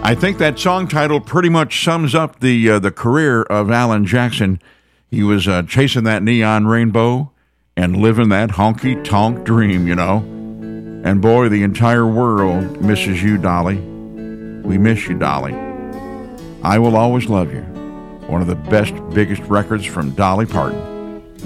I think that song title pretty much sums up the career of Alan Jackson. He was chasing that neon rainbow and living that honky-tonk dream, you know. And boy, the entire world misses you, Dolly. We miss you, Dolly. I Will Always Love You. One of the best, biggest records from Dolly Parton.